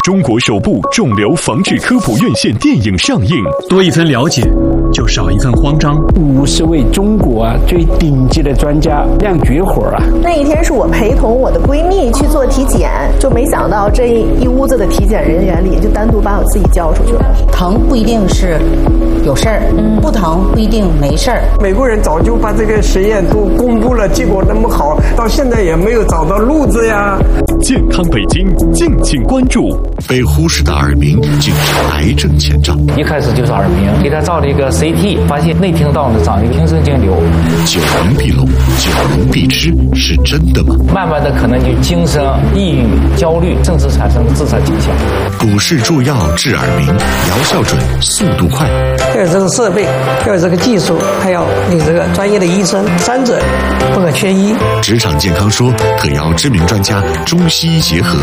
中国首部肿瘤防治科普院线电影上映。 多一分了解，就少一份慌张。 50位中国最顶级的专家亮绝活啊！ 那一天是我陪同我的闺蜜去做体检，就没想到这一屋子的体检人员里，就单独把我自己叫出去了。 疼不一定是有事儿，不疼不一定没事儿。 美国人早就把这个实验都公布了，结果那么好，到现在也没有找到路子呀。 健康北京，敬请关注。 被忽视的耳鸣竟是癌症前兆。 一开始就是耳鸣，给他照了一个 CT， 发现内听道呢长一个听神经瘤。 久闻必聋，久闻必吃，是真的吗？ 慢慢的可能就精神、抑郁、焦虑，甚至产生自杀倾向。 股市助药治耳鸣，疗效准，速度快。 要有这个设备，要有这个技术，还要有这个专业的医生，三者不可缺一。 职场健康说特邀知名专家，中西医结合，